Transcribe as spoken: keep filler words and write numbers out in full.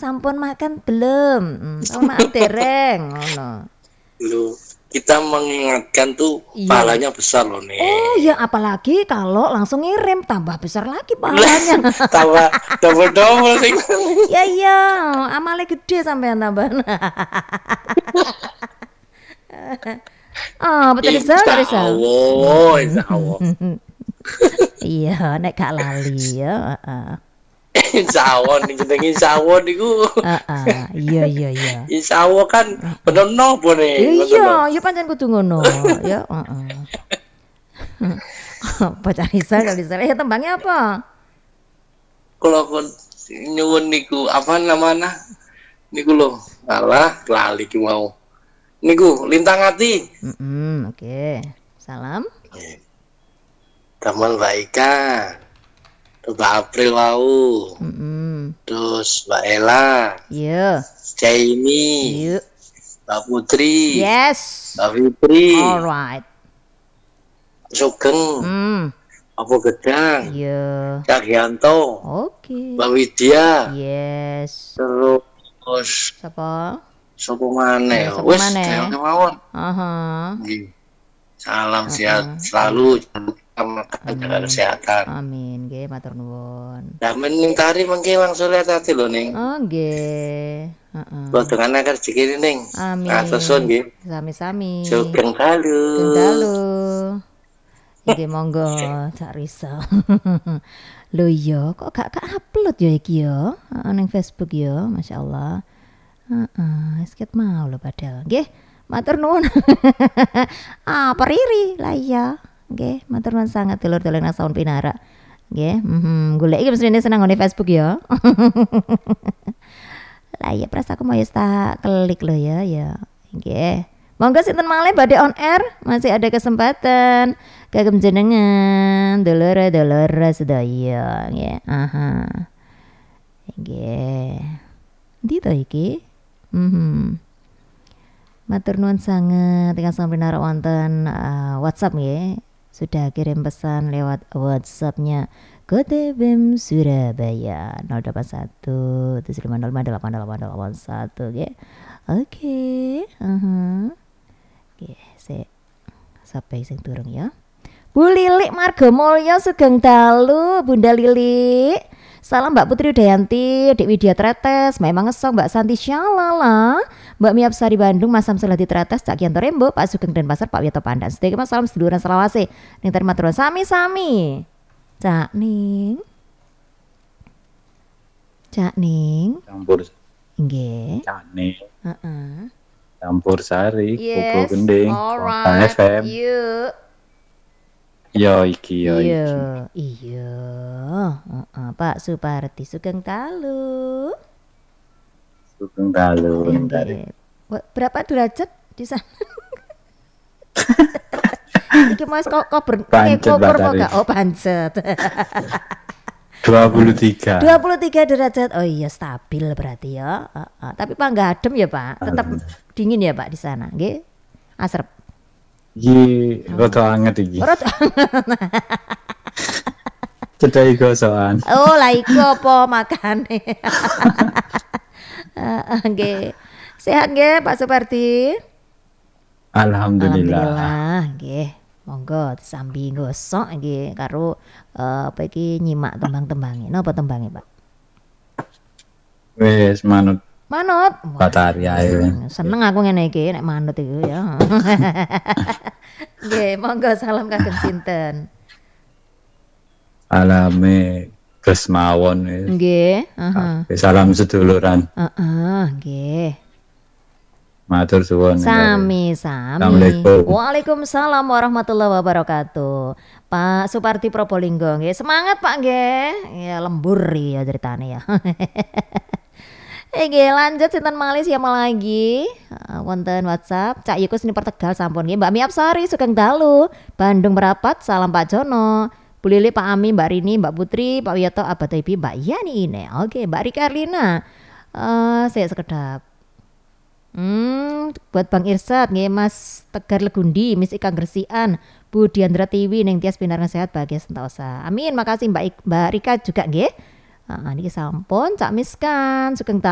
sampun makan belum? Hmm, oh, makan dereng ngono. Lu kita mengingatkan tuh Iya. pahalanya besar loh nih. Oh ya, apalagi kalau langsung ngirim tambah besar lagi pahalanya. Tambah double-double sih. Ya iya, amalnya gede sampean tambah. Ah, betul Rizal, Insya Rizal. Allah, insya Allah. Iya, nek gak lali ya. Heeh. Insya Allah nih kita insya Allah niku. Heeh, iya iya iya. Insya Allah kan bener nopo nih. Iya, ya pancen kudu ngono ya, heeh. Baca Rizal, kalau Rizal ya tembangnya apa? Kalau kon nyuwun niku apa namanya? Niku loh, alah lali ki mau. Niku lintang hati. Mm-mm, oke. Salam. Taman Mbak Ika. Terus Mbak April wau. Mm-mm. Terus Mbak Ella. Iya. Jaini. Yuk. Mbak Putri. Yes. Mbak Fitri. Alright. Sugeng. Hmm. Apa Gedang. Iya. Cak Gianto. Oke. Mbak Widya. Yes. Terus Siapa? sapa maneh? Sapa Wis maneh? kayak kemawon. Aha. Nggih. Salam sehat selalu, jaga jaga kesehatan. Amin, nggih, matur nuwun. Lah men tari mengke langsung lihat hati lho ning. Oh, nggih. Heeh. Buat dengan akar rezeki ning. Amin. Asusun nggih. Sami-sami. Sugeng dalu. Sugeng dalu. Nggih monggo Cak Risa. Lho iya, kok gak ka-upload ya iki ya? Heeh, ning Facebook ya, masyaallah. Heeh, wis ket mau lho padahal. Nggih, matur nuwun. Ah, periri lah iya. Nggih, matur nuwun sangat dulur-dulur nang saun pinara. Nggih, mhm, golek iki mestine seneng ngene Facebook ya. Lah iya pras aku mau ya tak klik lho ya, ya. Nggih. Monggo sinten malih badhe on air, masih ada kesempatan. Kagem jenengan dulur-dulur sedaya nggih. Aha. Nggih. Ndi to iki? Mhm. Matur nuwun sanget ingkang sampun narak wonten uh, WhatsApp nggih. Sudah kirim pesan lewat WhatsApp-nya Kode B E M Surabaya nol delapan satu tujuh lima nol lima delapan delapan delapan satu nggih. Oke, heeh. Oke, sik. Sampai sing turun ya. Bu Lilik Margomulyo Sugeng dalu, Bunda Lilik. Salam Mbak Putri Udayanti, Dik Widya Tretes, memang ngesong Mbak Santi Syalala, Mbak Miapsari Bandung, Mas Samsul Hadi Tretes, Cak Kianto Rembo, Pak Sugeng Denpasar, Pak Wiyato Pandan. Sedaya mas salam seduluran selawase. Ning terima turun sami-sami. Cak Ning. Cak Ning. Campur Nggih. Cak Ning. Heeh. Campur sari, Yes. Kupu Gending, Alright. F M. Yuk. Yo iki yo iki. Iya, iya. Heeh, Pak Suparti Sugeng dalu. Sugeng dalu Nggih. dari. Wah, berapa derajat di sana? Iki Mas kok kok ber Pancet, koper Mbak kok Tari. gak? Oh, pancet. dua puluh tiga. dua puluh tiga derajat. Oh iya, stabil berarti ya. Heeh, tapi Pak enggak adem ya, Pak? Tetap dingin ya, Pak, di sana. Nggih. Asrep. Iki rada anget iki. Perut. Cedai gosokan. Oh, lah iku apa makane? Heeh, nggih. Sehat nggih, Pak Suparti? Alhamdulillah. Alhamdulillah, nggih. Monggo disambi gosok nggih karo uh, apa iki nyimak tembang-tembange. Napa tembange, Pak? Wes manut Manut. Batari ae. Seneng aku ngene iki nek manut iku ya. Nggih, monggo salam kagem sinten? Alame Gus mawon wes. Nggih, heeh. Salam seduluran. Heeh, nggih. Matur suwun. Sami-sami. Assalamualaikum. Waalaikumsalam warahmatullahi wabarakatuh. Pak Suparti Probolinggo nggih. Semangat Pak nggih. Ya lembur ya ceritane ya. Nggih, lanjut sinten malih siapa lagi? Uh, wonten WhatsApp Cak Yukus ini Tegal sampun nggih. Mbak Miapsari Sugeng dalu, Bandung Merapat, salam Pak Jono. Bu Lili, Pak Ami, Mbak Rini, Mbak Putri, Pak Wiyato, Abah Taibi, Mbak Yani ini. Oke, Mbak Rika Erlina. Eh, saya sekedap. Hmm, buat Bang Irsad nggih, Mas Tegar Legundi, Miss Ika Gresian, Bu Diandra Tiwi ning tias pindaran sehat bahagia sentosa. Amin, makasih Mbak Ik- Mbak Rika juga nggih. Heeh, niki sampun Cak Miskan Sugeng